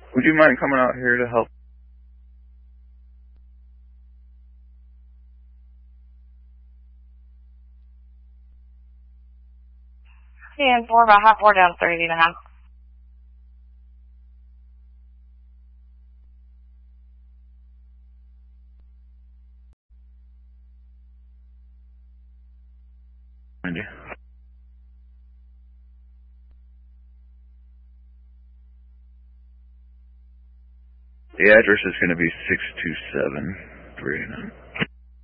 Would you mind coming out here to help? Yeah, 4 about half 4 down 30.5. Mind you. The address is going to be 6273.